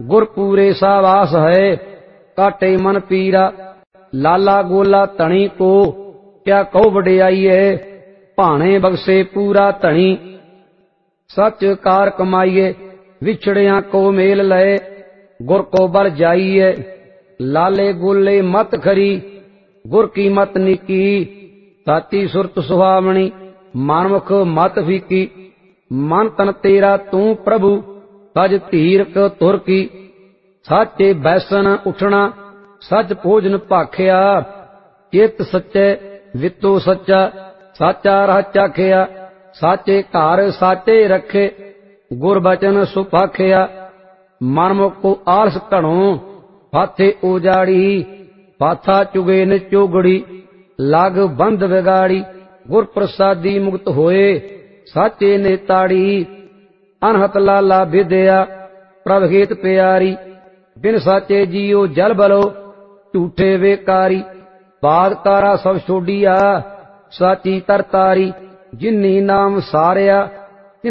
गुर पूरे सावास है। काटे मन पीरा लाला गोला धनी को, क्या कहो वडियाई है भाणे बख्शे पूरा धनी। सच कार कमाइए विछड़िया को मेल लय, गुर को बल जाइए लाले गोले मत खरी। गुर की मत निकी साची सुरत सुहावनी, मानमुख मत फीकी। मन तन तेरा तू प्रभु सज धीरक तुर की। साचे बैसन उठना सच भोजन भाखिया, चित सच्चे वितो सच्चा साचा रह चाखिया। साचे घर साचे रखे गुर बचन सुभाखिया। मनमुख को आलस घणो फाथे उजाड़ी, फाथा चुगे न चोगड़ी लाग बंद बिगाड़ी। गुर प्रसादी मुक्त होए साचे ने ताड़ी, अनहत लाला विद्या प्रभ हेत प्यारी। बिन साचे जियो जल बलो झूठे बेकारी, बादकारा सब छोड़िया साची तरतारी। जिन्नी नाम सारिया